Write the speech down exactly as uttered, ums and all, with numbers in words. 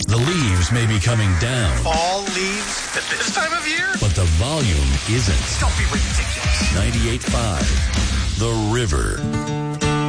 The leaves may be coming down. Fall leaves at this time of year? But the volume isn't. Don't be ridiculous. ninety-eight point five The River.